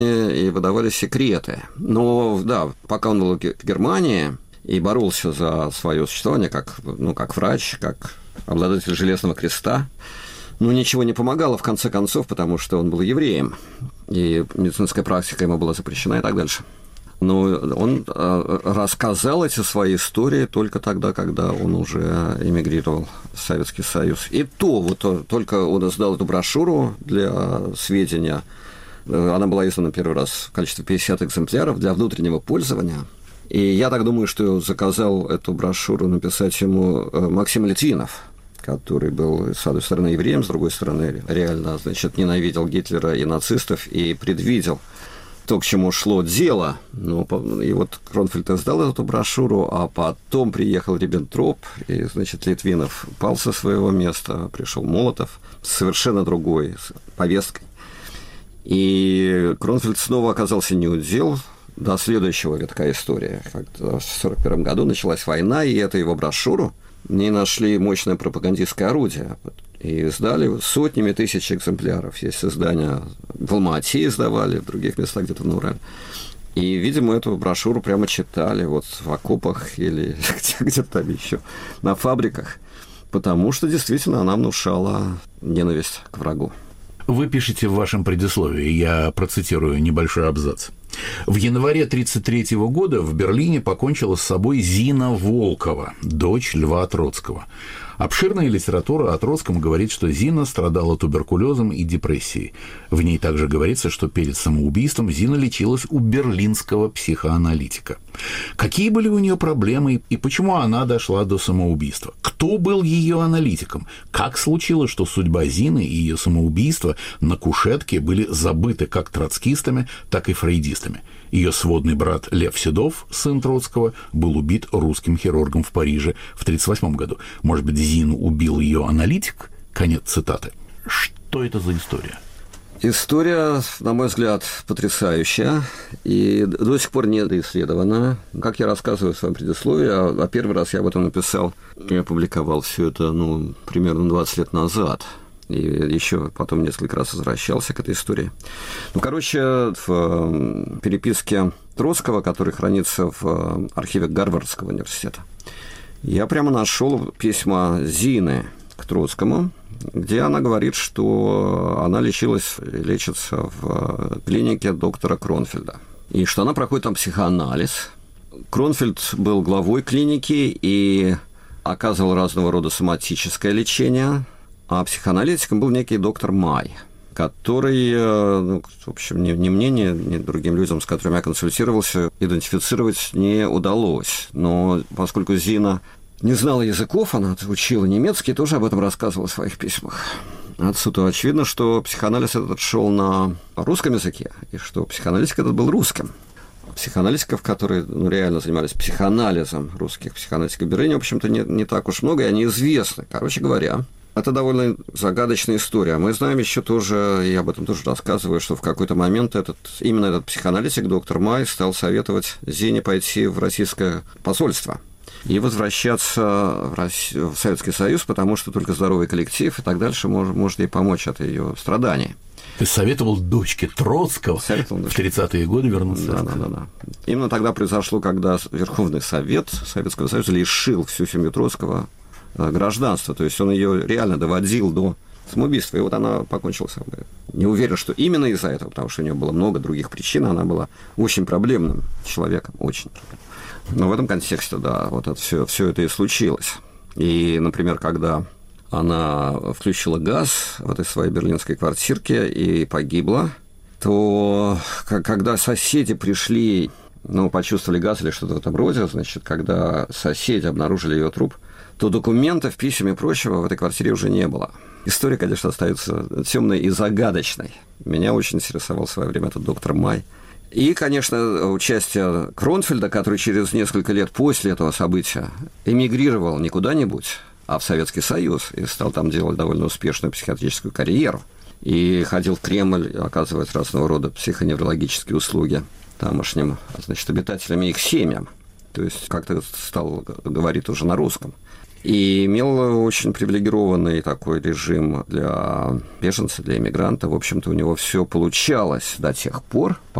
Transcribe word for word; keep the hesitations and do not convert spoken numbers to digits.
и выдавали секреты. Но, да, пока он был в Германии и боролся за свое существование как, ну, как врач, как обладатель Железного креста, ну, ничего не помогало, в конце концов, потому что он был евреем, и медицинская практика ему была запрещена и так дальше. Но он рассказал эти свои истории только тогда, когда он уже эмигрировал в Советский Союз. И то, вот только он издал эту брошюру для сведения. Она была издана первый раз в количестве пятьдесят экземпляров для внутреннего пользования. И я так думаю, что заказал эту брошюру написать ему Максим Литвинов, который был, с одной стороны, евреем, с другой стороны, реально, значит, ненавидел Гитлера и нацистов и предвидел то, к чему шло дело. Ну, и вот Кронфельд издал эту брошюру, а потом приехал Риббентроп, и, значит, Литвинов пал со своего места, пришел Молотов с совершенно другой повесткой. И Кронфельд снова оказался неудел. До следующего витка истории. Когда в сорок первом году началась война, и эту его брошюру в ней нашли мощное пропагандистское орудие. И издали сотнями тысяч экземпляров. Есть издания в Алма-Ате издавали, в других местах где-то на Урале. И, видимо, эту брошюру прямо читали вот в окопах или где-то там еще на фабриках, потому что действительно она внушала ненависть к врагу. Вы пишете в вашем предисловии, я процитирую небольшой абзац. В январе тысяча девятьсот тридцать третьего года в Берлине покончила с собой Зина Волкова, дочь Льва Троцкого. Обширная литература о Троцком говорит, что Зина страдала туберкулезом и депрессией. В ней также говорится, что перед самоубийством Зина лечилась у берлинского психоаналитика. Какие были у нее проблемы и почему она дошла до самоубийства? Кто был ее аналитиком? Как случилось, что судьба Зины и ее самоубийство на кушетке были забыты как троцкистами, так и фрейдистами? Ее сводный брат Лев Седов, сын Троцкого, был убит русским хирургом в Париже в тысяча девятьсот тридцать восьмом году. Может быть, Зину убил ее аналитик? Конец цитаты. Что это за история? История, на мой взгляд, потрясающая и до сих пор не доисследована. Как я рассказываю в своем предисловии, а первый раз я об этом написал, я опубликовал все это, ну, примерно двадцать лет назад. И еще потом несколько раз возвращался к этой истории. Ну, короче, в переписке Троцкого, который хранится в архиве Гарвардского университета, я прямо нашел письма Зины к Троцкому, где она говорит, что она лечилась, лечится в клинике доктора Кронфельда, и что она проходит там психоанализ. Кронфельд был главой клиники и оказывал разного рода соматическое лечение, а психоаналитиком был некий доктор Май, который, ну, в общем, ни, ни мне, ни, ни другим людям, с которыми я консультировался, идентифицировать не удалось. Но поскольку Зина не знала языков, она учила немецкий, тоже об этом рассказывала в своих письмах. Отсюда очевидно, что психоанализ этот шел на русском языке, и что психоаналитик этот был русским. Психоаналитиков, которые, ну, реально занимались психоанализом, русских психоаналитиков в Берлине, в общем-то, не, не так уж много, и они известны. Короче говоря, это довольно загадочная история. Мы знаем еще тоже, и об этом тоже рассказываю, что в какой-то момент этот, именно этот психоаналитик, доктор Май, стал советовать Зине пойти в российское посольство и возвращаться в, Россию, в Советский Союз, потому что только здоровый коллектив и так дальше может, может ей помочь от ее страданий. Ты советовал дочке Троцкого советовал в тридцатые годы вернуться? Да, да, да, да. Именно тогда произошло, когда Верховный Совет Советского Союза лишил всю семью Троцкого гражданства, то есть он ее реально доводил до самоубийства, и вот она покончила с собой. Не уверен, что именно из-за этого, потому что у нее было много других причин, она была очень проблемным человеком, очень проблемным. Но в этом контексте, да, вот это все, все это и случилось. И, например, когда она включила газ в этой своей берлинской квартирке и погибла, то когда соседи пришли, ну, почувствовали газ или что-то в этом роде, значит, когда соседи обнаружили ее труп, то документов, писем и прочего в этой квартире уже не было. История, конечно, остается темной и загадочной. Меня очень интересовал в свое время этот доктор Май. И, конечно, участие Кронфельда, который через несколько лет после этого события эмигрировал не куда-нибудь, а в Советский Союз, и стал там делать довольно успешную психиатрическую карьеру, и ходил в Кремль оказывать разного рода психоневрологические услуги тамошним, значит, обитателям и их семьям. То есть как-то стал говорить уже на русском. И имел очень привилегированный такой режим для беженца, для иммигранта. В общем-то, у него все получалось до тех пор,